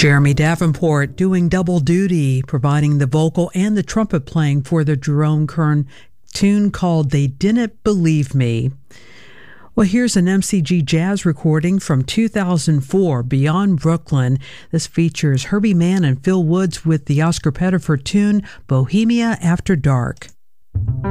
Jeremy Davenport doing double duty, providing the vocal and the trumpet playing for the Jerome Kern tune called They Didn't Believe Me. Well, here's an MCG jazz recording from 2004, Beyond Brooklyn. This features Herbie Mann and Phil Woods with the Oscar Pettiford tune, Bohemia After Dark.